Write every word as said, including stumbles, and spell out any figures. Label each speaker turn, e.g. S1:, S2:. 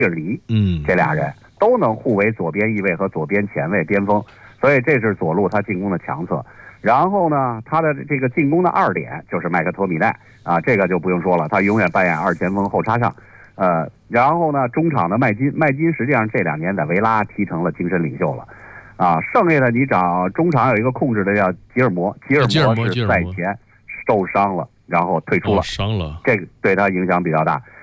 S1: 里，
S2: 嗯，
S1: 这俩人都能互为左边翼卫和左边前卫边锋，所以这是左路他进攻的强侧。然后呢，他的这个进攻的二点就是麦克托米奈啊，这个就不用说了，他永远扮演二前锋后插上。呃，然后呢，中场的麦金，麦金实际上这两年在维拉踢成了精神领袖了，啊，剩下的你找中场有一个控制的叫吉尔摩，吉尔摩是赛前受伤了，然后退出了，
S2: 哦、伤了，
S1: 这个对他影响比较大。